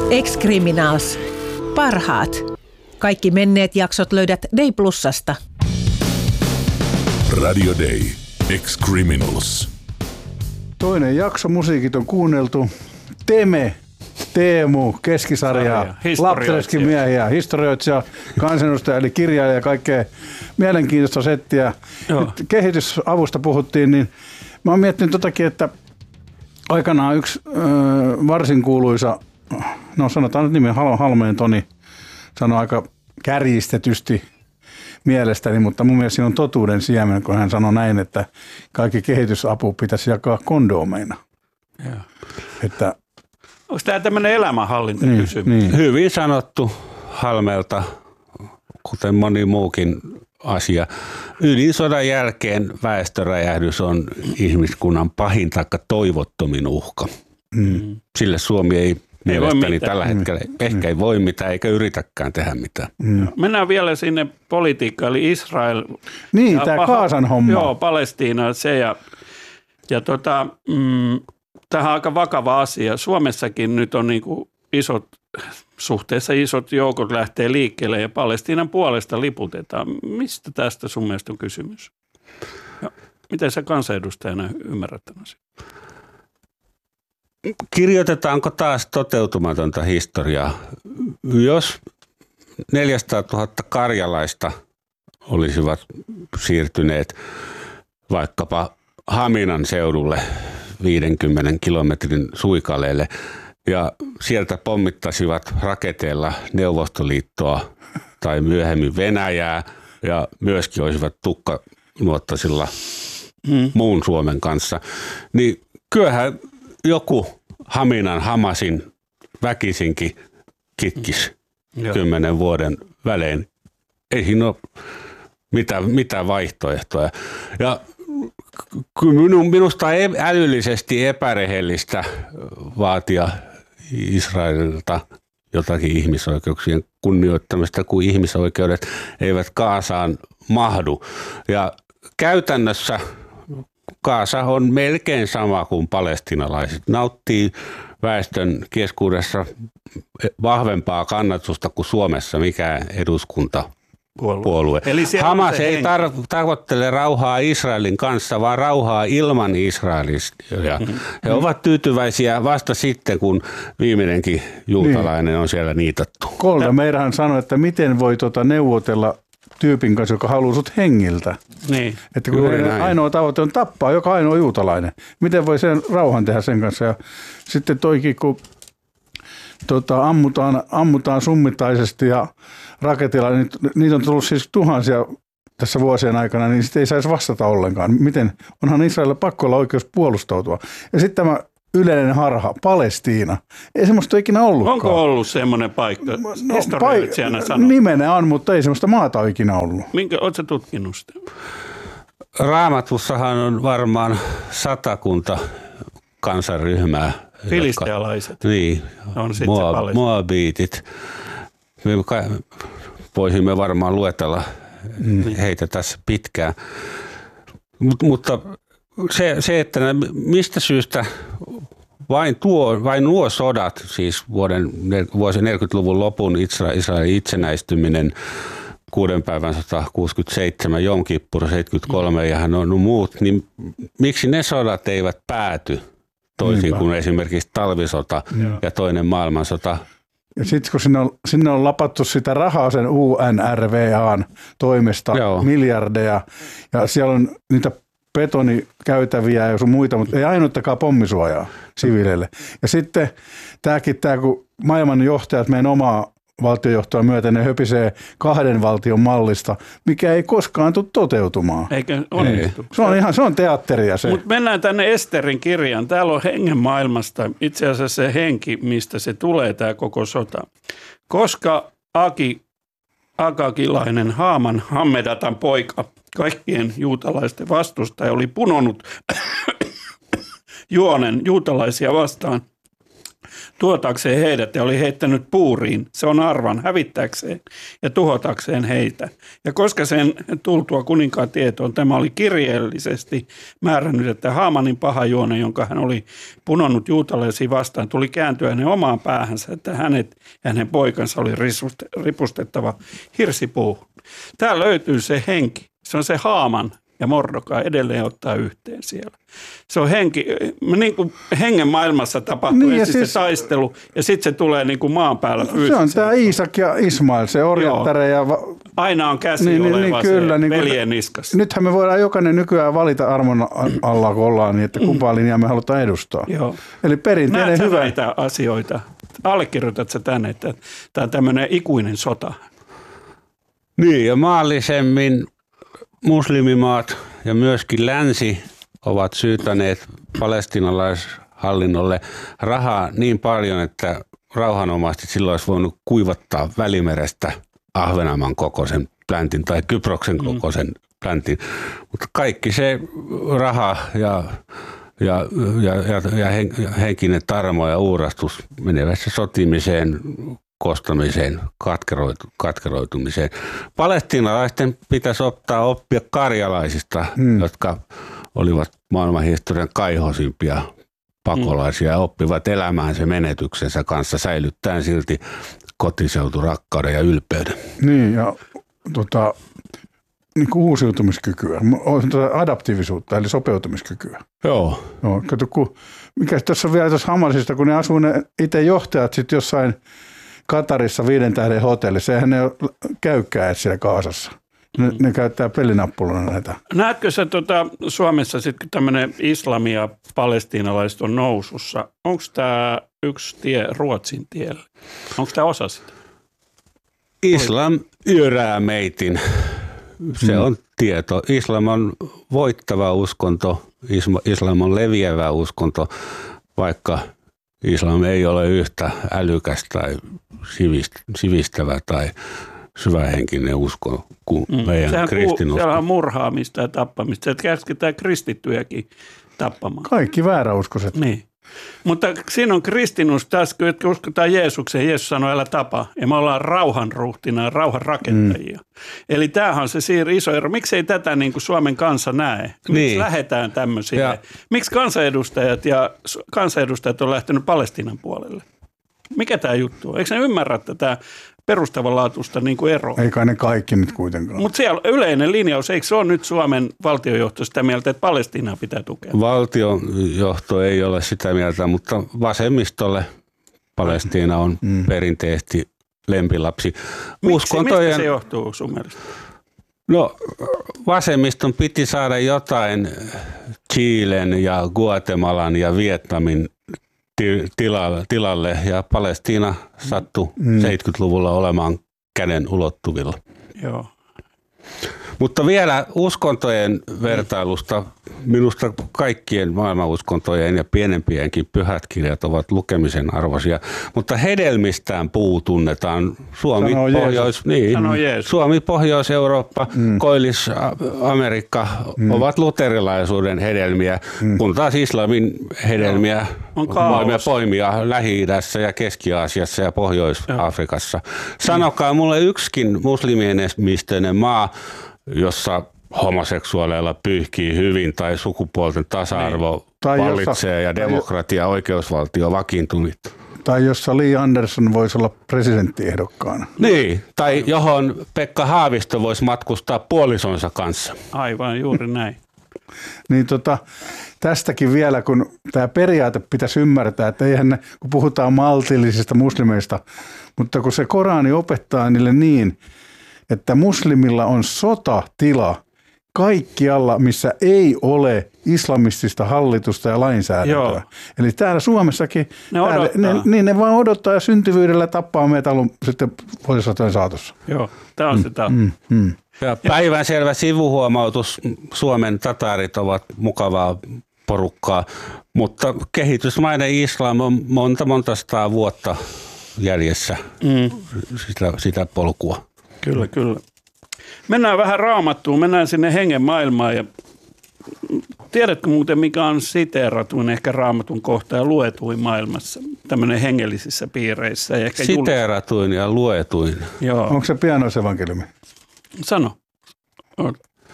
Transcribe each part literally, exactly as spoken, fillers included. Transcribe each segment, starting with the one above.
Ex-Criminals. Parhaat. Kaikki menneet jaksot löydät Day Plusasta. Radio Day. Ex-Criminals. Toinen jakso, musiikit on kuunneltu. Teme, Teemu, keskisarjaa, lapseleskin miehiä, historioitsija, kansanedustaja eli kirjailija ja kaikkea mielenkiintoista settiä. Nyt kehitysavusta puhuttiin, niin mä oon miettinyt totakin, että aikanaan yksi ö, varsin kuuluisa, no sanotaan nyt nimen Halmeen Toni, sanoi aika kärjistetysti mielestäni, mutta mun mielestä siinä on totuuden siemen, kun hän sanoi näin, että kaikki kehitysapu pitäisi jakaa kondoomeina. Että, onko tämä tämmöinen elämänhallintakysymys? Niin, niin. Hyvin sanottu Halmelta, kuten moni muukin asia. Ydinsodan jälkeen väestöräjähdys on ihmiskunnan pahin taikka toivottomin uhka. Mm. Sille Suomi ei mielestäni tällä hetkellä mm. ehkä ei voi mitään eikä yritäkään tehdä mitään. Mm. Mennään vielä sinne politiikkaan, eli Israel. Niin, tämä Gazan homma. Joo, Palestiina se ja, ja tota, mm, tämähän on aika vakava asia. Suomessakin nyt on niin kuin isot, suhteessa isot joukot lähtee liikkeelle ja Palestiinan puolesta liputetaan. Mistä tästä sun mielestä on kysymys? Ja miten sä kansanedustajana ymmärrät tämän asian? Kirjoitetaanko taas toteutumatonta historiaa? Jos neljäsataatuhatta karjalaista olisivat siirtyneet vaikkapa Haminan seudulle viidenkymmenen kilometrin suikaleelle ja sieltä pommittasivat raketeilla Neuvostoliittoa tai myöhemmin Venäjää ja myöskin olisivat tukkanuottasilla hmm. muun Suomen kanssa, niin kyllähän joku Haminan Hamasin väkisinkin kitkisi mm. kymmenen vuoden välein. Ei siinä ole mitään, mitään vaihtoehtoja. Ja minusta on älyllisesti epärehellistä vaatia Israelilta jotakin ihmisoikeuksien kunnioittamista, kun ihmisoikeudet eivät Gazaan mahdu. Ja käytännössä Gaza on melkein sama kuin palestiinalaiset. Nauttii väestön keskuudessa vahvempaa kannatusta kuin Suomessa mikään eduskuntapuolue. Hamas ei tar- tavoittele rauhaa Israelin kanssa, vaan rauhaa ilman Israelista. Mm-hmm. He ovat tyytyväisiä vasta sitten, kun viimeinenkin juutalainen niin on siellä niitattu. Kolda meidän sanoi, että miten voi tuota neuvotella tyypin kanssa, joka haluaa sut hengiltä. Niin. Että kun ainoa tavoite on tappaa joka ainoa juutalainen. Miten voi sen rauhan tehdä sen kanssa? Ja sitten toikin, kun tota, ammutaan, ammutaan summittaisesti ja raketilla, niin niitä on tullut siis tuhansia tässä vuosien aikana, niin sitten ei saisi vastata ollenkaan. Miten? Onhan Israelilla pakko olla oikeus puolustautua. Ja sitten tämä yleinen harha, Palestiina. Ei semmoista ole ikinä ollutkaan. Onko ollut semmoinen paikka? No, historiallitsijana sanoo. Nimenä on, mutta ei semmoista maata ole ikinä ollut. Minkä, oletko tutkinut sitä? Raamatussahan on varmaan satakunta kansanryhmää. Filistealaiset. Jotka, niin, on Moab, Moabiitit. Me voisimme varmaan luetella mm. heitä tässä pitkään. Mut, mutta se, se, että mistä syystä vain, tuo, vain nuo sodat, siis vuoden, vuosien neljäkymmentäluvun lopun Israelin itsenäistyminen, kuuden päivän sota kuusikymmentäseitsemän, Jom Kippur seitsemänkymmentäkolme mm. ja no, no muut, niin miksi ne sodat eivät pääty toisin Niinpä. kuin esimerkiksi talvisota mm. ja toinen maailmansota? Ja sitten kun sinne on, sinne on lapattu sitä rahaa sen U N R W A:n toimesta, Joo. miljardeja, ja siellä on niitä betonikäytäviä ja sun muita, mutta ei ainuttakaan pommisuojaa siviileille. Ja sitten tämäkin, tämä, kun maailman johtajat meidän omaa valtiojohtoa myöten, ne höpisee kahden valtion mallista, mikä ei koskaan tule toteutumaan. Eikä onnistu. Se on ihan se on teatteria se. Mutta mennään tänne Esterin kirjaan. Täällä on hengen maailmasta, itse asiassa se henki, mistä se tulee tämä koko sota. Koska Aki, Agagilainen Haaman Hammedatan poika, kaikkien juutalaisten vastustaja, oli punonut juonen juutalaisia vastaan, tuotakseen heidät ja oli heittänyt puuriin. Se on arvan hävittääkseen ja tuhotakseen heitä. Ja koska sen tultua kuninkaan tietoon, tämä oli kirjeellisesti määrännyt, että Haamanin paha juone, jonka hän oli punonnut juutalaisia vastaan, tuli kääntyä hänen omaan päähänsä, että hänet ja hänen poikansa oli ripustettava hirsipuuhun. Täällä löytyy se henki. Se on se Haaman ja Mordokai edelleen ottaa yhteen siellä. Se on henki, niin kuin hengen maailmassa tapahtuu niin, ensin siis, se taistelu ja sitten se tulee niin kuin maan päällä fyysisesti. Se on tämä Iisak ja Ismail, se orjattare. Ja va- Aina on käsi niin, oleva niin, kyllä, se niin, veljen niskassa. Nythän me voidaan jokainen nykyään valita armon alla, kun ollaan, niin että kumpaa linjaa me halutaan edustaa. Joo. Eli perinteinen Näet hyvä. näitä asioita? Allekirjoitat sä tänne, että tämä on tämmöinen ikuinen sota? Niin, ja maallisemmin muslimimaat ja myöskin länsi ovat syytäneet palestiinalaishallinnolle rahaa niin paljon, että rauhanomaisesti silloin olisi voinut kuivattaa Välimerestä Ahvenanmaan kokoisen pläntin tai Kyproksen kokoisen pläntin. Mutta kaikki se raha ja, ja, ja, ja, ja henkinen tarmo ja uurastus menevät se sotimiseen, kostamiseen, katkeroitu, katkeroitumiseen. Palestiinalaisten pitäisi ottaa oppia karjalaisista, hmm. jotka olivat maailmanhistorian kaihosimpia pakolaisia ja oppivat elämään se menetyksensä kanssa säilyttäen silti kotiseuturakkauden ja ylpeyden. Niin, ja tota, niin kuin uusiutumiskykyä, adaptiivisuutta eli sopeutumiskykyä. Joo. No, kato, kun, mikä tuossa vielä tuossa Hamasista, kun ne asuu ne itse johtajat sitten jossain Katarissa viiden tähden hotellissa, eihän ne käykään siellä Kaasassa. Ne, ne käyttää pelinappulana näitä. Näetkö sä tuota, Suomessa sitten tämmöinen islami ja palestiinalaiset on nousussa? Onko tämä yksi tie Ruotsin tielle? Onko tämä osa sitä? Islam yrää meitin. Se Hmm. on tieto. Islam on voittava uskonto, islam on leviävä uskonto, vaikka islam ei ole yhtä älykäs tai sivistävä tai syvähenkinen usko kuin mm. meidän Sehän kristinusko. Siellä on murhaamista ja tappamista. Se käsketään kristittyjäkin tappamaan. Kaikki vääräuskoiset. Niin. Mutta siinä on kristinus tässä, kun uskotaan Jeesukseen. Jeesus sanoi, älä tapa. Ja me ollaan rauhanruhtina ja rauhan rakentajia. Mm. Eli tämähän on se siir iso ero. Miksi ei tätä niin kuin Suomen kansa näe? Miksi niin. lähdetään tämmöisille? Ja. Miksi kansanedustajat ja kansanedustajat on lähtenyt Palestiinan puolelle? Mikä tämä juttu on? Eikö ne ymmärrä tätä perustavanlaatuista niin kuin eroa? Ei kai ne kaikki nyt kuitenkaan. Mutta siellä yleinen linjaus, eikö se ole nyt Suomen valtiojohto sitä mieltä, että Palestiinaa pitää tukea? Valtiojohto ei ole sitä mieltä, mutta vasemmistolle Palestiina on mm. perinteisesti lempilapsi. Miksi, Uskontojen... Mistä se johtuu sun mielestä? No vasemmiston piti saada jotain Chilen ja Guatemalan ja Vietnamin tilalle ja Palestiina sattui mm. seitsemänkymmentäluvulla olemaan käden ulottuvilla. Joo. Mutta vielä uskontojen vertailusta, minusta kaikkien maailmanuskontojen ja pienempienkin pyhät kirjat ovat lukemisen arvoisia, mutta hedelmistään puu tunnetaan. Suomi, Pohjois, niin, Suomi Pohjois-Eurooppa, mm. Koillis-Amerikka mm. ovat luterilaisuuden hedelmiä, mm. kun taas islamin hedelmiä voimme poimia Lähi-idässä ja Keski-Aasiassa ja Pohjois-Afrikassa. Sanokaa mulle yksikin muslimienemistöinen maa, jossa homoseksuaaleilla pyyhkii hyvin tai sukupuolten tasa-arvo niin. vallitsee ja demokratia ja oikeusvaltio vakiintunut. Tai jossa Li Andersson voisi olla presidenttiehdokkaana. Niin, tai johon Pekka Haavisto voisi matkustaa puolisonsa kanssa. Aivan, juuri näin. Niin tota, tästäkin vielä, kun tämä periaate pitäisi ymmärtää, että eihän ne, kun puhutaan maltillisista muslimeista, mutta kun se Korani opettaa niille niin, että muslimilla on sotatila kaikkialla, missä ei ole islamistista hallitusta ja lainsäädäntöä. Joo. Eli täällä Suomessakin, ne, täällä, ne, niin ne vaan odottaa ja syntyvyydellä tappaa meitä sitten vuosisatojen saatossa. Joo, tämä on sitä. Mm, mm. Ja päivänselvä sivuhuomautus, Suomen tataarit ovat mukavaa porukkaa, mutta kehitysmaiden islam on monta monta sataa vuotta jäljessä mm. sitä, sitä polkua. Kyllä, kyllä. Mennään vähän Raamattuun, mennään sinne hengen maailmaan ja tiedätkö muuten, mikä on siteeratuin ehkä Raamatun kohta ja luetuin maailmassa, tämmöinen hengellisissä piireissä? Ja ehkä siteeratuin ja luetuin. Joo. Onko se pianoisevankeliumi? Sano. On.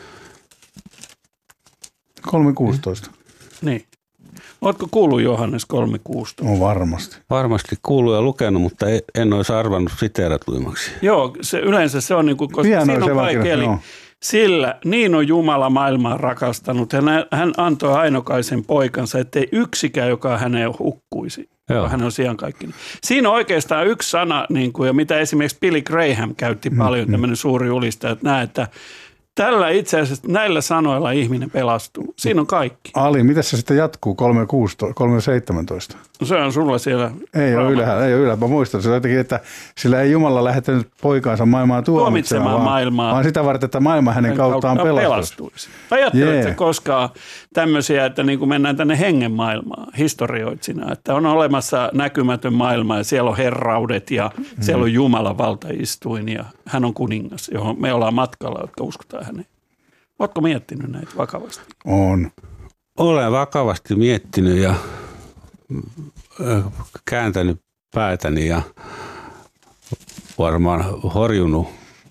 kolme kuusitoista. Niin. Oletko kuullut Johannes kolme kuusitoista? On varmasti. Varmasti kuullut ja lukenut, mutta en olisi arvannut siteeratuimaksi. Joo, se, yleensä se on niin kuin, koska siinä on kaikki, eli sillä niin on Jumala maailmaa rakastanut ja hän antoi ainokaisen poikansa, ettei yksikään, joka häneen hukkuisi. Joo. Hän on sijankaikkinen. Siinä on oikeastaan yksi sana, niin kuin, ja mitä esimerkiksi Billy Graham käytti paljon, mm, tämmöinen suuri julistaja, että näe, että tällä itse asiassa näillä sanoilla ihminen pelastuu. Siinä on kaikki. Ali, miten se sitten jatkuu kolme kuusitoista, kolme seitsemäntoista? No se on sulla siellä. Ei ole ylhäällä, ei ole ylhäällä. Mä muistan se jotenkin, että sillä ei Jumala lähettänyt poikaansa maailmaan tuomitsemaan, vaan, maailmaa. vaan sitä varten, että maailma hänen kauttaan pelastuisi. Ajatteletko yeah. koskaan tämmöisiä, että niin kuin mennään tänne hengen maailmaan historioitsina, että on olemassa näkymätön maailma ja siellä on herraudet ja mm. siellä on Jumalan valtaistuin ja hän on kuningas, johon me ollaan matkalla, jotka uskotaan häneen. Oletko miettinyt näitä vakavasti? On. Olen vakavasti miettinyt ja kääntänyt päätäni ja varmaan horjunut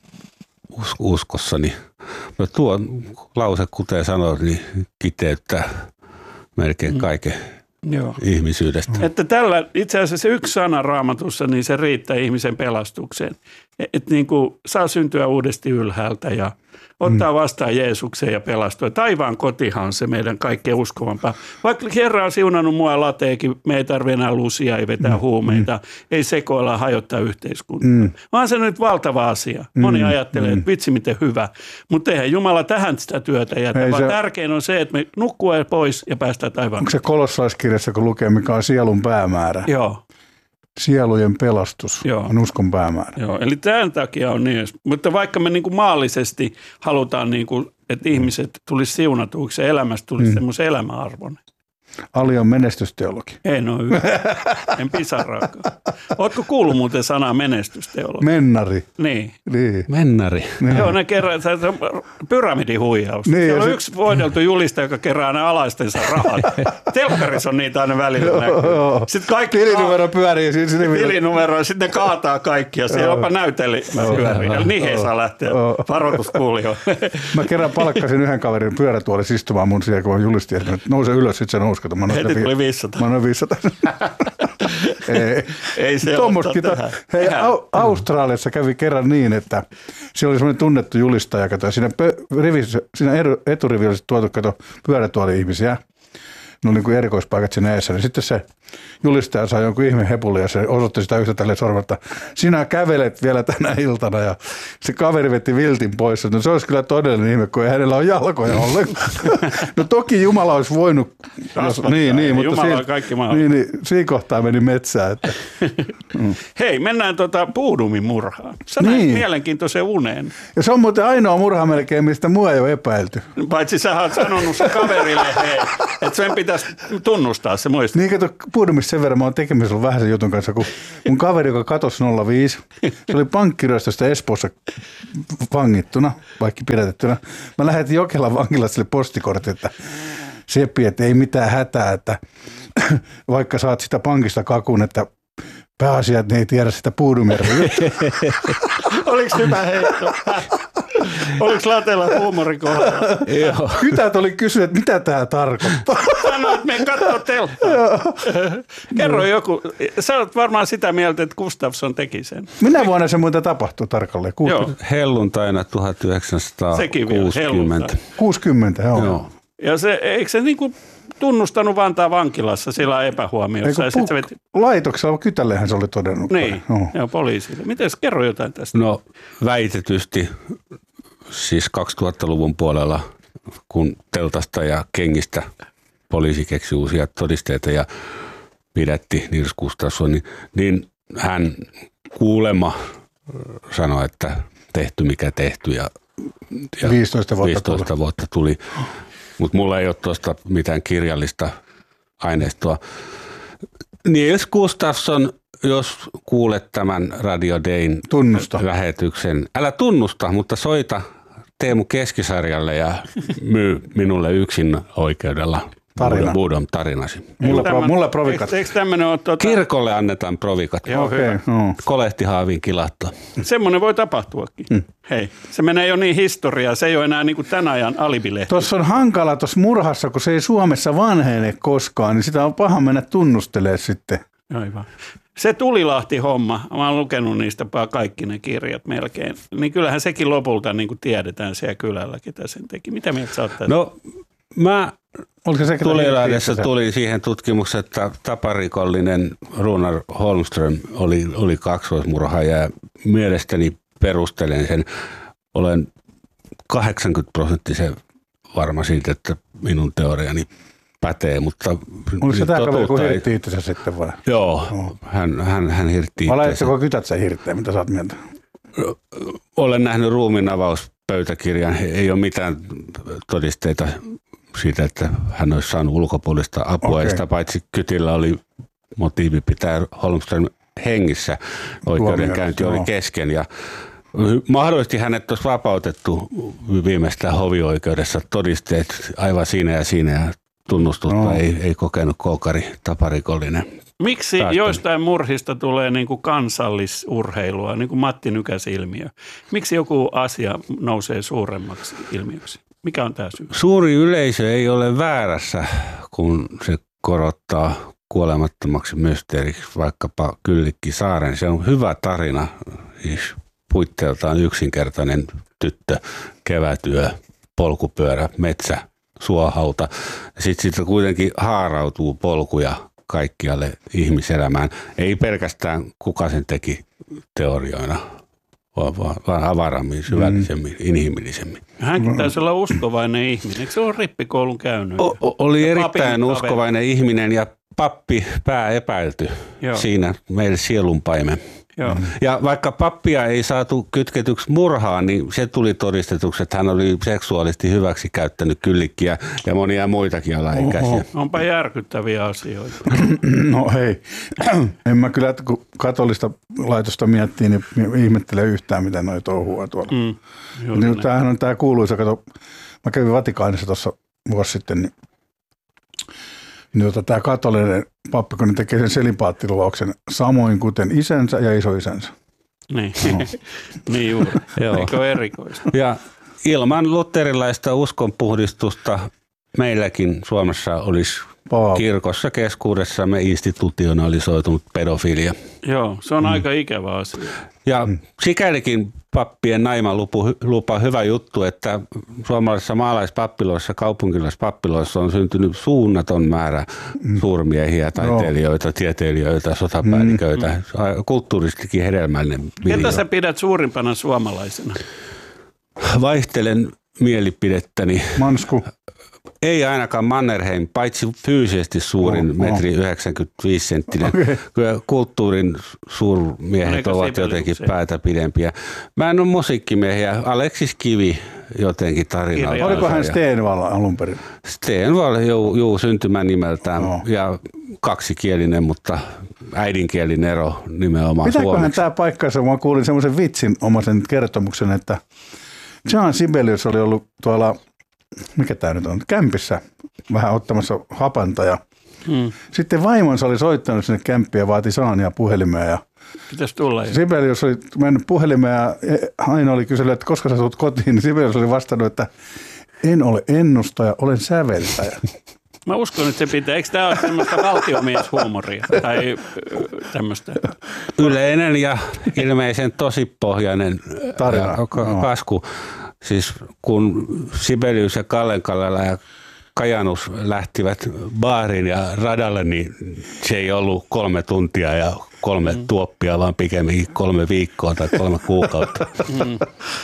uskossani. No tuo lause, kuten sanoit, niin kiteyttää melkein kaiken Joo. ihmisyydestä. Että tällä itse asiassa yksi sana Raamatussa, niin se riittää ihmisen pelastukseen. Että niin kuin saa syntyä uudesti ylhäältä ja ottaa vastaan Jeesuksen ja pelastua. Taivaan kotihan on se meidän kaikkein uskovampaa. Vaikka Herra on siunannut mua lateekin, me ei tarvitse enää lusia, ei vetää mm. huumeita, mm. ei sekoilla, hajottaa yhteiskuntaa. Mm. Vaan se nyt valtava asia. Moni mm. ajattelee, että vitsi miten hyvä. Mutta eihän Jumala tähän sitä työtä jätä, ei vaan se... tärkein on se, että me nukkuu pois ja päästään taivaan. Onko se Kolossalaiskirjassa, kun lukee, mikä on sielun päämäärä? Joo. Sielujen pelastus Joo. on uskon päämäärä. Joo, eli tämän takia on niin. Mutta vaikka me niin kuin maallisesti halutaan, niin kuin, että ihmiset tulisi siunatuiksi ja elämästä tulisi mm. semmoisen elämäarvon. Ali on menestysteologi. En ole yhtä. En pisaraakaan. Ootko kuullut muuten sanaa menestysteologi? Mennari. Niin. niin. Mennari. Niin. Joo, ne kerää, se on pyramidihuijaus. Niin, Siellä on sit... yksi voideltu julistaja, joka kerää ne alaistensa rahat. Telkkarissa on niitä aina välillä näkyy. Joo. Sitten kaikki tilinumero pyörii. Tilinumero, sitten ne kaataa kaikkia. Siellä jopa näyteli pyörii. Eli niihin ei saa lähteä. Varoituskuulijoille. Mä kerran palkkasin yhden kaverin pyörätuolissa istumaan mun siellä, kun julisti, että nouse ylös, sitten se nousi. Mä Heti tuli viisisataa. Mä noin viisisataa. ei, ei se ole. Hei, Au- Australiassa kävi kerran niin, että siellä oli semmoinen tunnettu julistaja, kato, siinä, pö- rivissä, siinä eturivillä oli tuotu, kato, pyörätuoli-ihmisiä. No niin kuin erikoispaikat siinä eessä. Niin sitten se julistaja sai jonkun ihme hepuli ja se osoitti sitä yhtä tälleen sormelta. Sinä kävelet vielä tänä iltana ja se kaveri veti viltin pois. No se olisi kyllä todellinen ihme, kun ei hänellä ole jalkoja ollenkaan. No toki Jumala olisi voinut. Jos, niin, niin, mutta Jumala siinä, kaikki niin, niin, siinä kohtaa meni metsään. Että. Mm. Hei, mennään tuota Puudumin murhaan. Sä niin. näit mielenkiintoisen uneen. Ja se on muuten ainoa murha melkein, mistä mua ei ole epäilty. Paitsi sä oot sanonut se kaverille, hei, että sen pitäisi tunnustaa se muista. Niin kato, Puudumissa sen verran mä oon tekemisellä vähän sen jutun kanssa, kun mun kaveri, joka katosi nolla viisi, se oli pankkiryöstöstä Espoossa vangittuna, vaikka pidätettynä. Mä lähetin Jokelan vankilasta sille postikortti, että Seppi, että ei mitään hätää, että vaikka saat sitä pankista kakun, että pääasia, että ne ei tiedä sitä Puudumjärven. Oliko hyvä heitto? Oliko Latella huumorin kohdalla? Joo. Kytät oli kysynyt, että mitä tämä tarkoittaa. Sanoit, että me katsoo telttaa. Kerro joku. Sä olet varmaan sitä mieltä, että Gustafsson teki sen. Minä vuonna se muuten tapahtui tarkalleen? kuusikymmentä Helluntaina tuhatyhdeksänsataakuusikymmentä. kuusikymmentä, joo. joo. Ja se, eikö se niin kuin tunnustanut Vantaa vankilassa sillä epähuomiossa? Eikö puk- veti... Laitoksella Kytällehän se oli todennut. Niin, no. joo, poliisille. Miten kerro jotain tästä? No väitetysti siis kaksituhattaluvun puolella, kun teltasta ja kengistä poliisi keksi uusia todisteita ja pidätti Nils Gustafsson, niin, niin hän kuulema sanoi, että tehty mikä tehty ja, ja viisitoista vuotta viisitoista tuli. Vuotta tuli. Mutta mulla ei ole tuosta mitään kirjallista aineistoa. Nils Gustafsson, jos kuulet tämän Radio Dayn tunnusta. lähetyksen, älä tunnusta, mutta soita Teemu Keskisarjalle ja myy minulle yksin oikeudella Tarina. Budon tarinasi. Mulle, pro, mulle provikat. Eikö tämmöinen ole tuota... Kirkolle annetaan provikat. Joo, Okei, okay, no. Kolehtihaaviin kilattua. Semmoinen voi tapahtuakin. Hmm. Hei, se menee jo niin historiaa. Se ei ole enää niin kuin tämän ajan alibilehti. Tuossa on hankala tuossa murhassa, kun se ei Suomessa vanhene koskaan, niin sitä on paha mennä tunnustelemaan sitten. Aivan. Se Tulilahti-homma, mä oon lukenut niistä kaikki ne kirjat melkein, niin kyllähän sekin lopulta niin kuin tiedetään siellä kylällä, ketä sen teki. Mitä mieltä sä oot tästä? No, mä Tulilahdessa se? tuli siihen tutkimukseen, että taparikollinen Runar Holmström oli, oli kaksoismurhaaja ja mielestäni perustelen sen. Olen kahdeksankymmentä prosenttisen varma siitä, että minun teoriani pätee, mutta... Oliko se tämä kaveri, kun hirtti itsensä sitten vai? Joo, no. hän, hän, hän hirtti itsensä. Valajatteko kytät sen hirtteen, mitä sä oot mieltä? Olen nähnyt ruumiinavauspöytäkirjan. Ei ole mitään todisteita siitä, että hän olisi saanut ulkopuolista apua. Okay. Ja sitä paitsi kytillä oli motiivi pitää Holmström hengissä. Oikeudenkäynti oli kesken ja mahdollisesti hänet olisi vapautettu viimeistään hovioikeudessa todisteet aivan siinä ja siinä ja tunnustusta no. ei, ei kokenut koukari taparikollinen. Miksi Taastan. joistain murhista tulee niin kuin kansallisurheilua, niin kuin Matti Nykäs-ilmiö? Miksi joku asia nousee suuremmaksi ilmiöksi? Mikä on tämä syy? Suuri yleisö ei ole väärässä, kun se korottaa kuolemattomaksi mysteeriksi vaikkapa Kyllikki Saaren. Se on hyvä tarina, siis puitteeltaan yksinkertainen tyttö, kevätyö, polkupyörä, metsä, suohauta. Sitten siitä kuitenkin haarautuu polkuja kaikkialle ihmiselämään. Ei pelkästään kuka sen teki teorioina, vaan, vaan, vaan avarammin, syvällisemmin, mm. inhimillisemmin. Hänkin taisi olla uskovainen ihminen. Eikö se ole rippikoulun käynyt? O, oli erittäin uskovainen ihminen ja pappi pääepäilty Joo. siinä meille sielunpaimen. Joo. Ja vaikka pappia ei saatu kytketyksi murhaan, niin se tuli todistetuksi, että hän oli seksuaalisesti hyväksi käyttänyt Kyllikkiä ja monia muitakin alaikäisiä. Onpa järkyttäviä asioita. No hei, en mä kyllä, kun katolista laitosta miettii, niin ihmettelee yhtään, miten noi touhua tuolla. Mm, niin, tämähän on tämä kuuluisa, kato, mä kävin Vatikaanissa tuossa vuosi sitten, niin Niin tota, tämä katolinen pappi, kun ne tekee sen selipaattiluvauksen samoin kuten isänsä ja isoisänsä. Niin, no. niin juuri. Eikö erikoista? Ja ilman luterilaista uskonpuhdistusta meilläkin Suomessa olisi Paa. kirkossa keskuudessamme institutionalisoitunut pedofilia. Joo, se on mm. aika ikävä asia. Ja mm. sikälikin pappien naimalupa hyvä juttu, että suomalaisissa maalaispappiloissa, kaupunkilaispappiloissa on syntynyt suunnaton määrä mm. suurmiehiä, taiteilijoita, no. tieteilijöitä, sotapäälliköitä, mm. kulttuuristikin hedelmällinen. Ketä sä pidät suurimpana suomalaisena? Vaihtelen mielipidettäni. Mansku. Ei ainakaan Mannerheim, paitsi fyysisesti suurin, oh, metri yhdeksänkymmentäviisi senttinen. Okay. Kulttuurin suurmiehet Oliko ovat jotenkin se? päätä pidempiä. Mä en ole musiikkimiehiä. Aleksis Kivi jotenkin tarinalla. Oliko hän Stenvall alun perin? Stenvall, juu, juu syntymän nimeltään. Oh. Ja kaksikielinen, mutta äidinkielinen ero nimenomaan Pitääköhän suomeksi. Pitääköhän tämä paikkansa? Mä kuulin semmoisen vitsin omaisen kertomuksen, että Jean Sibelius oli ollut tuolla, mikä tämä nyt on, kämpissä vähän ottamassa hapanta ja hmm. sitten vaimonsa oli soittanut sinne kämppiin ja vaati Saania puhelimeen ja pitäisi tulla. Sibelius oli mennyt puhelimeen ja Aino oli kysynyt, että koska sä tulet kotiin, niin Sibelius oli vastannut, että en ole ennustaja, olen säveltäjä. Mä uskon, että se pitää. Eikö tämä ole tämmöistä valtiomieshuumoria tai tämmöistä? Yleinen ja ilmeisen tosipohjainen tarina, kasku. Siis kun Sibelius ja Kallenkallela ja Kajanus lähtivät baariin ja radalle, niin se ei ollut kolme tuntia ja kolme mm. tuoppia, vaan pikemminkin kolme viikkoa tai kolme kuukautta. Mm.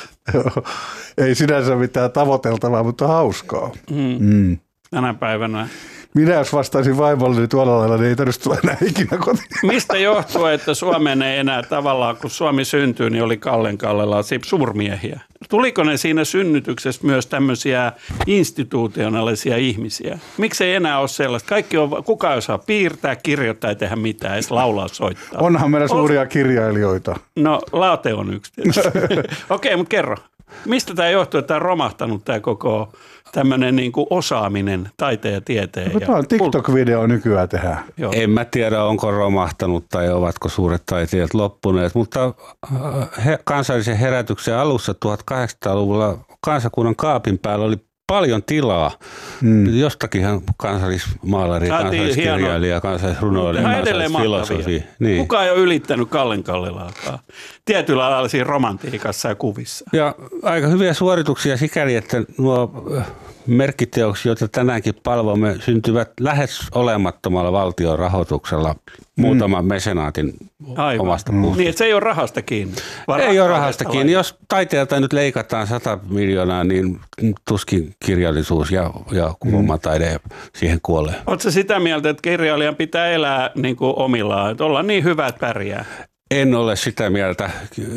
Ei sinänsä mitään tavoiteltavaa, mutta hauskaa. Mm. Mm. Tänä päivänä. Minä jos vastaisin vaimolleni tuolla lailla, niin ei tarvitse tulla enää ikinä kotiin. Mistä johtuu, että Suomeen ei enää tavallaan, kun Suomi syntyi, niin oli Kallenkallella suurmiehiä? Tuliko ne siinä synnytyksessä myös tämmöisiä institutionaalisia ihmisiä? Miksi ei enää ole sellaista? Kaikki on, kuka osaa piirtää, kirjoittaa, ei tehdä mitään, edes laulaa, soittaa. Onhan meillä suuria kirjailijoita. No, Laate on yksi. Okei, okay, mutta kerro. Mistä tämä johtuu, että tämä on romahtanut tämä koko tämmöinen niin kuin osaaminen taiteen ja tieteen? No, tämä on TikTok-video nykyään tehdään. Joo. En mä tiedä, onko romahtanut tai ovatko suuret taiteilijat loppuneet, mutta he, kansallisen herätyksen alussa tuhatkahdeksansataaluvulla kansakunnan kaapin päällä oli paljon tilaa. Hmm. Jostakinhan kansallismaalari, kansalliskirjailija, kansallisrunoilija, kansallisfilosofi. Niin. Kukaan ei ole ylittänyt Kallen Kallelaakaan. Tietyllä lailla siinä romantiikassa ja kuvissa. Ja aika hyviä suorituksia sikäli, että nuo merkkiteokset, joita tänäänkin palvomme, syntyvät lähes olemattomalla valtion rahoituksella muutaman mm. mesenaatin Aivan. omasta puusta. Niin, että se ei ole rahasta kiinni. Ei ole rahasta kiinni. Jos taiteelta nyt leikataan sata miljoonaa, niin tuskin kirjallisuus ja, ja kuvamataide mm. siihen kuolee. Oletko sitä mieltä, että kirjailijan pitää elää niin kuin omillaan, että olla niin hyvä, että pärjää? En ole sitä mieltä.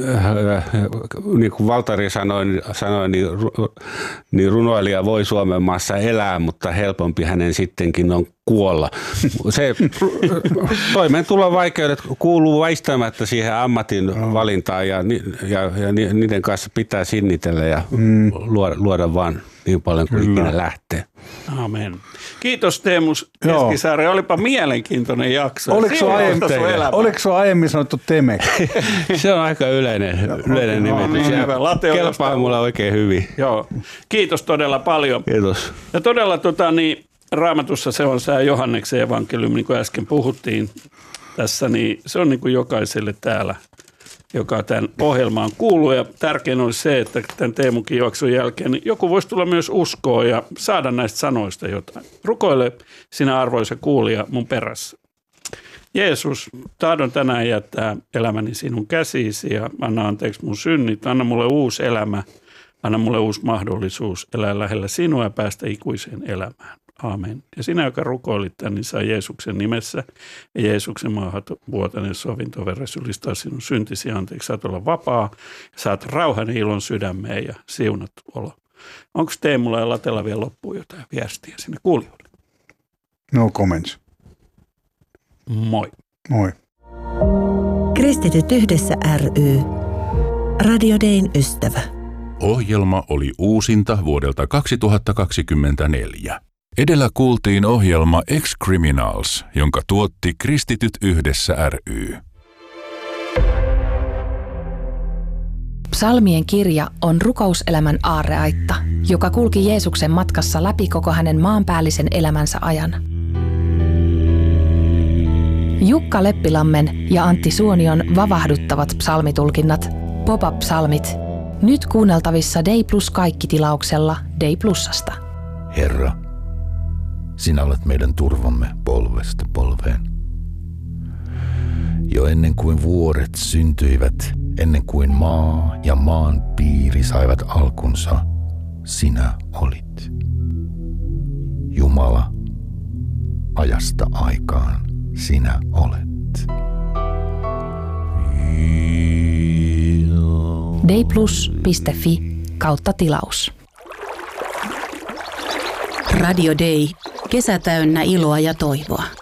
Niin kuin Valtari sanoi, sanoi niin, niin runoilija voi Suomen maassa elää, mutta helpompi hänen sittenkin on kuolla. Se toimeentulon vaikeudet kuuluu väistämättä siihen ammatin valintaan ja, ja, ja niiden kanssa pitää sinnitellä ja mm. luoda, luoda vaan niin paljon kuin ikinä lähtee. Amen. Kiitos Teemu Keskisaari. Olipa mielenkiintoinen jakso. Oliko se aiemmin, aiemmin sanottu Teme? Se on aika yleinen, yleinen no, nimitys. Niin, kelpaa mulla oikein hyvin. Joo. Kiitos todella paljon. Kiitos. Ja todella tota, niin, Raamatussa se on sää Johanneksen evankeliumi, niin kuin äsken puhuttiin tässä, niin se on niin kuin jokaiselle täällä, joka tämän ohjelmaan kuuluu. Ja tärkein olisi se, että tämän Teemunkin juoksun jälkeen niin joku voisi tulla myös uskoon ja saada näistä sanoista jotain. Rukoile sinä arvoisa kuulija mun perässä. Jeesus, tahdon tänään jättää elämäni sinun käsiisi ja anna anteeksi mun synnit. Anna mulle uusi elämä, anna mulle uusi mahdollisuus elää lähellä sinua ja päästä ikuiseen elämään. Aamen. Ja sinä, joka rukoilit tämän, niin saa Jeesuksen nimessä ja Jeesuksen maahan vuotainen sovintovere syllistää sinun syntisi anteeksi. Saat olla vapaa, saat rauhan ja ilon sydämeen ja siunattu olo. Onko Teemulla ja Latella vielä loppuun jotain viestiä sinne kuulijoille? No comments. Moi. Moi. Kristityt yhdessä ry. Radio Dayn ystävä. Ohjelma oli uusinta vuodelta kaksituhattakaksikymmentäneljä. Edellä kuultiin ohjelma Ex-Criminals, jonka tuotti Kristityt yhdessä ry. Psalmien kirja on rukouselämän aarreaitta, joka kulki Jeesuksen matkassa läpi koko hänen maanpäällisen elämänsä ajan. Jukka Leppilammen ja Antti Suonion vavahduttavat psalmitulkinnat, pop-up-psalmit, nyt kuunneltavissa Day Plus kaikki-tilauksella Day Plusasta. Herra, sinä olet meidän turvamme polvesta polveen. Jo ennen kuin vuoret syntyivät, ennen kuin maa ja maan piiri saivat alkunsa, sinä olit. Jumala, ajasta aikaan sinä olet. dayplus piste fi kautta tilaus. Radio Day. Kesä täynnä iloa ja toivoa.